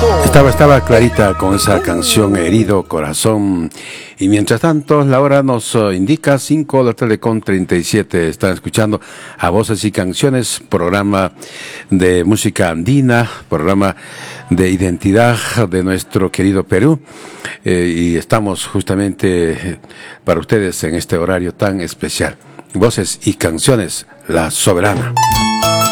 Estaba clarita con esa canción Herido Corazón. Y mientras tanto, la hora nos indica 5 de la tarde con 37. Están escuchando a Voces y Canciones, programa de música andina, programa de identidad de nuestro querido Perú. Y estamos justamente para ustedes en este horario tan especial. Voces y Canciones, la soberana.